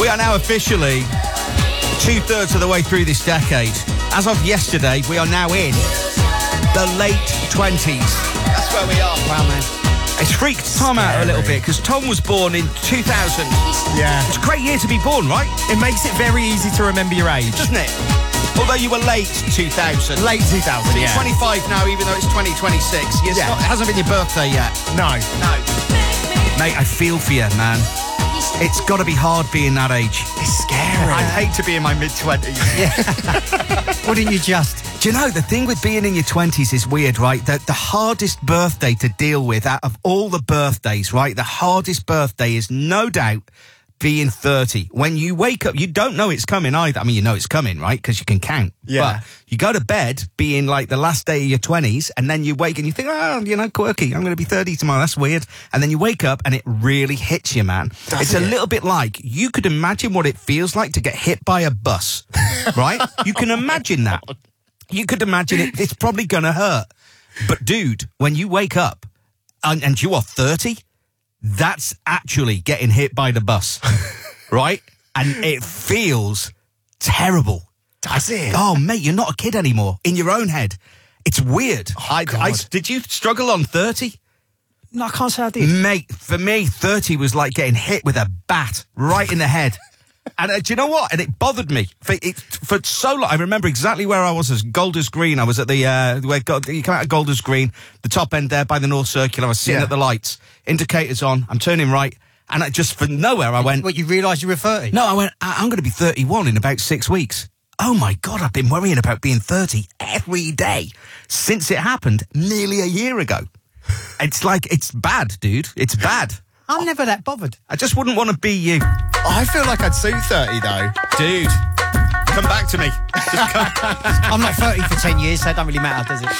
are now officially 2/3 of the way through this decade. As of yesterday, we are now in the late 20s. That's where we are. Wow, man. It's freaked Tom out a little bit because Tom was born in 2000. Yeah. It's a great year to be born, right? It makes it very easy to remember your age. Doesn't it? Although you were late 2000. Late 2000, So you're 25 now, even though it's 2026. It hasn't been your birthday yet. No. Mate, I feel for you, man. It's got to be hard being that age. It's scary. I'd hate to be in my mid-20s. Yeah. Wouldn't you just? Do you know, the thing with being in your 20s is weird, right? The hardest birthday to deal with out of all the birthdays, right? The hardest birthday is no doubt being 30. When you wake up, you don't know it's coming either. I mean, you know it's coming, right? Because you can count. Yeah. But you go to bed being like the last day of your 20s, and then you wake and you think, oh, you know, quirky, I'm going to be 30 tomorrow. That's weird. And then you wake up and it really hits you, man. It's a little bit like, you could imagine what it feels like to get hit by a bus, right? You can imagine that. You could imagine it. It's probably going to hurt. But dude, when you wake up and you are 30, that's actually getting hit by the bus, right? And it feels terrible. Does it? Oh, mate, you're not a kid anymore in your own head. It's weird. Did you struggle on 30? No, I can't say I did. Mate, for me, 30 was like getting hit with a bat right in the head. And do you know what? And it bothered me for so long. I remember exactly where I was as Golders Green. I was at the where you come out of Golders Green, the top end there by the North Circular. I was sitting at the lights, indicators on. I'm turning right, and I just for nowhere I went. What, you realised you were 30? No, I went. I'm going to be 31 in about 6 weeks. Oh my God! I've been worrying about being 30 every day since it happened nearly a year ago. It's like it's bad, dude. It's bad. I'm never that bothered. I just wouldn't want to be you. I feel like I'd suit 30 though. Dude, come back to me. I'm not 30 for 10 years, so it don't really matter, does it?